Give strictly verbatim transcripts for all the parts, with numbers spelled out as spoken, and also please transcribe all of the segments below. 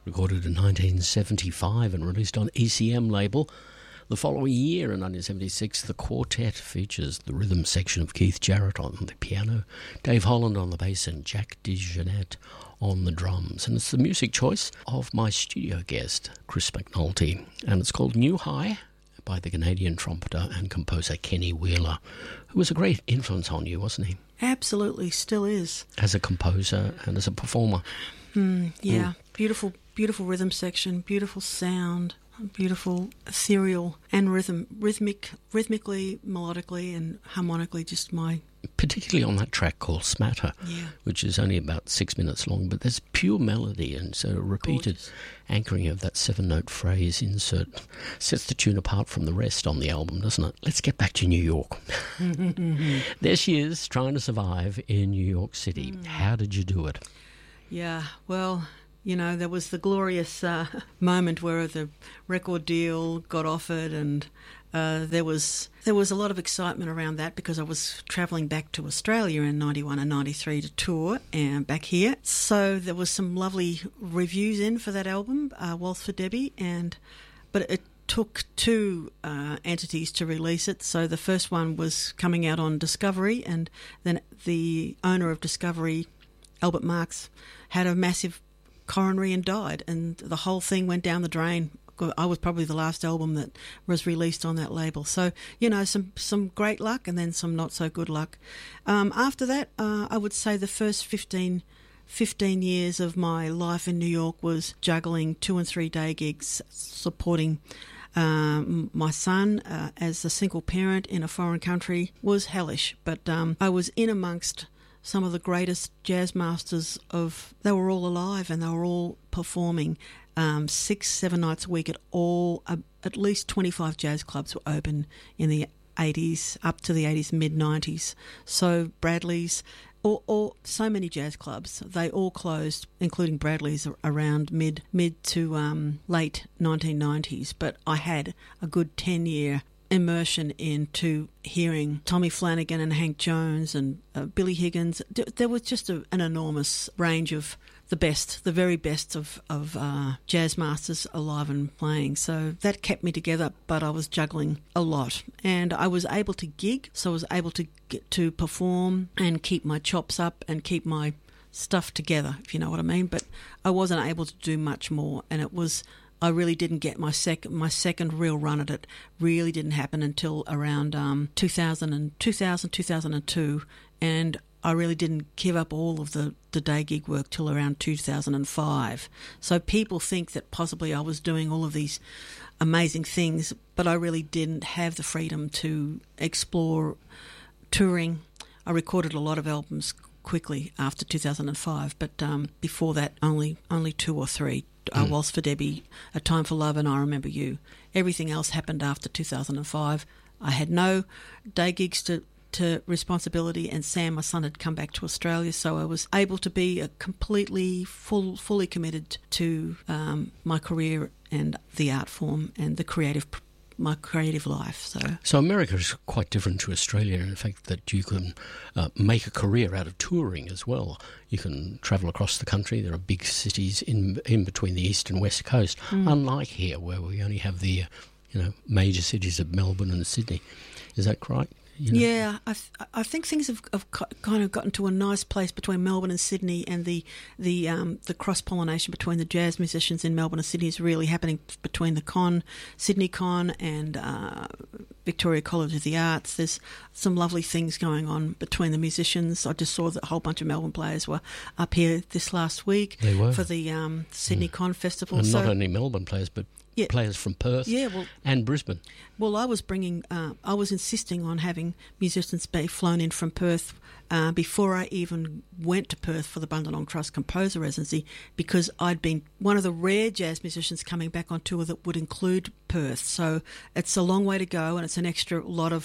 recorded in nineteen seventy-five and released on E C M label. The following year, in nineteen seventy-six, the quartet features the rhythm section of Keith Jarrett on the piano, Dave Holland on the bass, and Jack DeJohnette on the drums. And it's the music choice of my studio guest, Chris McNulty, and it's called New High by the Canadian trumpeter and composer Kenny Wheeler, who was a great influence on you, wasn't he? Absolutely, still is. As a composer and as a performer. Mm, yeah, mm. beautiful, beautiful rhythm section, beautiful sound. Beautiful, ethereal, and rhythm, rhythmic, rhythmically, melodically, and harmonically. Just my particularly on that track called Smatter, yeah. which is only about six minutes long, but there's pure melody and so repeated Gorgeous. Anchoring of that seven-note phrase insert sets the tune apart from the rest on the album, doesn't it? Let's get back to New York. There she is, trying to survive in New York City. Mm. How did you do it? Yeah, well. You know, there was the glorious uh, moment where the record deal got offered, and uh, there was there was a lot of excitement around that because I was travelling back to Australia in ninety-one and ninety-three to tour and back here. So there was some lovely reviews in for that album, uh, Waltz for Debbie, and but it took two uh, entities to release it. So the first one was coming out on Discovery, and then the owner of Discovery, Albert Marks, had a massive coronary and died, and the whole thing went down the drain. I was probably the last album that was released on that label. So, you know, some, some great luck and then some not so good luck. Um, after that, uh, I would say the first fifteen, fifteen years of my life in New York was juggling two and three day gigs, supporting Um, my son uh, as a single parent in a foreign country was hellish, but um, I was in amongst some of the greatest jazz masters of, they were all alive and they were all performing um, six, seven nights a week at all, uh, at least twenty-five jazz clubs were open in the eighties, up to the eighties, mid-nineties. So Bradley's, or, or so many jazz clubs, they all closed, including Bradley's, around mid, mid to um, late nineteen nineties. But I had a good ten-year immersion into hearing Tommy Flanagan and Hank Jones and uh, Billy Higgins. There was just a, an enormous range of the best, the very best of, of uh, jazz masters alive and playing. So that kept me together, but I was juggling a lot. And I was able to gig, so I was able to get to perform and keep my chops up and keep my stuff together, if you know what I mean. But I wasn't able to do much more, and it was... I really didn't get my second my second real run at it. Really didn't happen until around um, two thousand and two thousand, two thousand two, and I really didn't give up all of the, the day gig work till around two thousand five. So people think that possibly I was doing all of these amazing things, but I really didn't have the freedom to explore touring. I recorded a lot of albums quickly after two thousand five, but um, before that only only two or three. Uh, Waltz for Debbie, A Time for Love, and I Remember You. Everything else happened after two thousand five. I had no day gigs to, to responsibility, and Sam, my son, had come back to Australia, so I was able to be a completely, full, fully committed to um, my career and the art form and the creative my creative life. So so America is quite different to Australia in the fact that you can uh, make a career out of touring as well. You can travel across the country. There are big cities in in between the east and west coast, mm. unlike here where we only have the uh, you know major cities of Melbourne and Sydney. Is that correct? You know? Yeah, I th- I think things have, have kind of gotten to a nice place between Melbourne and Sydney, and the the um, the cross pollination between the jazz musicians in Melbourne and Sydney is really happening between the Con, Sydney Con, and uh, Victoria College of the Arts. There's some lovely things going on between the musicians. I just saw that a whole bunch of Melbourne players were up here this last week they were. for the um, Sydney mm. Con Festival. And so, not only Melbourne players, but yeah. players from Perth yeah, well, and Brisbane. Well, I was bringing, uh, I was insisting on having musicians be flown in from Perth uh, before I even went to Perth for the Bundelong Trust Composer Residency, because I'd been one of the rare jazz musicians coming back on tour that would include Perth. So it's a long way to go, and it's an extra lot of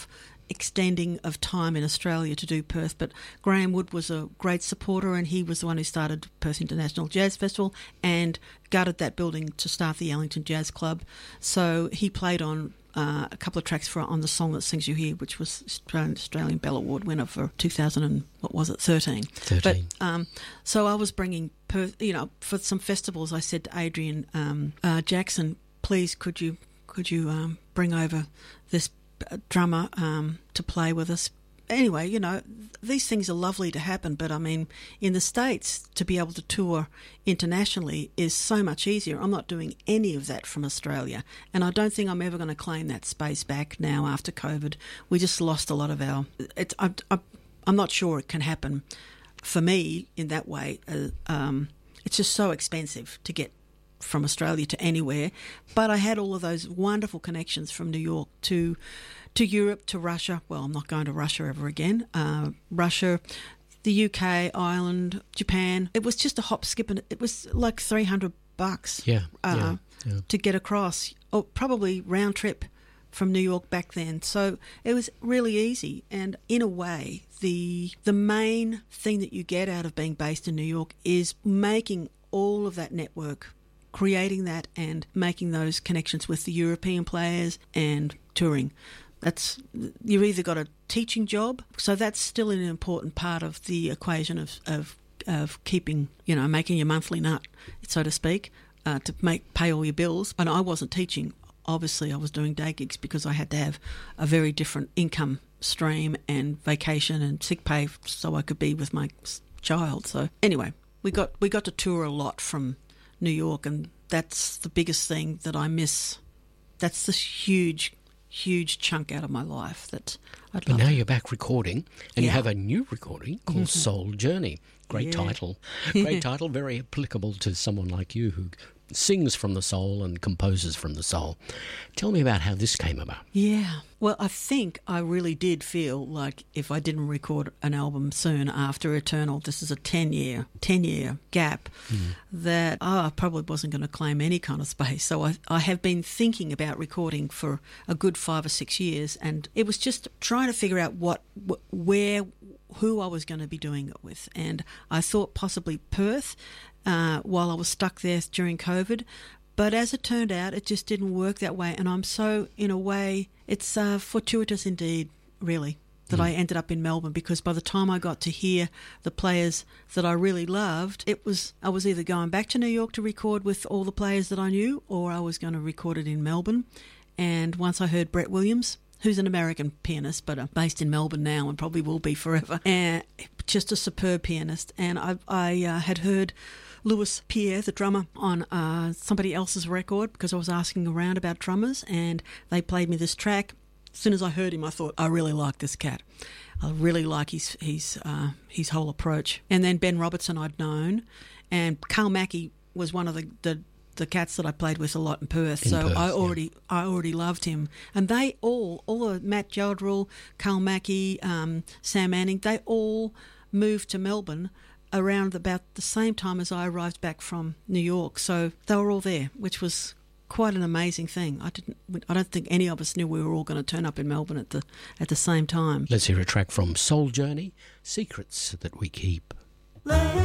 extending of time in Australia to do Perth, but Graham Wood was a great supporter, and he was the one who started Perth International Jazz Festival and gutted that building to start the Ellington Jazz Club. So he played on uh, a couple of tracks for On the Song That Sings You Here, which was Australian, Australian Bell Award winner for two thousand and what was it, thirteen. Thirteen. But um, so I was bringing Perth, you know, for some festivals. I said to Adrian um, uh, Jackson, please, could you could you um, bring over this drummer um, to play with us? Anyway, you know, these things are lovely to happen, but I mean, in the States, to be able to tour internationally is so much easier. I'm not doing any of that from Australia, and I don't think I'm ever going to claim that space back now after COVID. We just lost a lot of our... It's, I, I, I'm not sure it can happen for me in that way. Uh, um, it's just so expensive to get from Australia to anywhere, but I had all of those wonderful connections from New York to to Europe, to Russia. Well, I'm not going to Russia ever again. Uh, Russia, the U K, Ireland, Japan. It was just a hop, skip, and it was like three hundred bucks yeah, uh, yeah, yeah. to get across, or probably round trip from New York back then. So it was really easy, and in a way, the the main thing that you get out of being based in New York is making all of that network, creating that and making those connections with the European players and touring. That's, you've either got a teaching job, so that's still an important part of the equation of of, of keeping, you know, making your monthly nut, so to speak, uh, to make pay all your bills. And I wasn't teaching. Obviously, I was doing day gigs because I had to have a very different income stream and vacation and sick pay so I could be with my child. So anyway, we got we got to tour a lot from New York, and that's the biggest thing that I miss. That's this huge, huge chunk out of my life that I'd But love now to. you're back recording, and you Yeah. have a new recording called Mm-hmm. Soul Journey. Great Yeah. title. Great title, very applicable to someone like you who sings from the soul and composes from the soul. Tell me about how this came about. Yeah. Well, I think I really did feel like if I didn't record an album soon after Eternal, this is a ten-year, ten-year gap, mm. that oh, I probably wasn't going to claim any kind of space. So I, I have been thinking about recording for a good five or six years, and it was just trying to figure out what, wh- where, who I was going to be doing it with. And I thought possibly Perth, uh, while I was stuck there during COVID. But as it turned out, it just didn't work that way. And I'm so, in a way, it's uh, fortuitous indeed, really, that mm. I ended up in Melbourne, because by the time I got to hear the players that I really loved, it was I was either going back to New York to record with all the players that I knew, or I was going to record it in Melbourne. And once I heard Brett Williams, who's an American pianist, but uh, based in Melbourne now and probably will be forever, and just a superb pianist. And I, I uh, had heard Louis Pierre, the drummer, on uh, somebody else's record, because I was asking around about drummers, and they played me this track. As soon as I heard him, I thought, I really like this cat. I really like his his uh, his whole approach. And then Ben Robertson I'd known, and Carl Mackey was one of the, the the cats that I played with a lot in Perth. In so Perth, I already yeah. I already loved him. And they all, all of Matt Jodrell, Carl Mackey, um, Sam Manning, they all moved to Melbourne around about the same time as I arrived back from New York. So they were all there, which was quite an amazing thing. I didn't I don't think any of us knew we were all going to turn up in Melbourne at the at the same time. Let's hear a track from Soul Journey, Secrets That We Keep. Let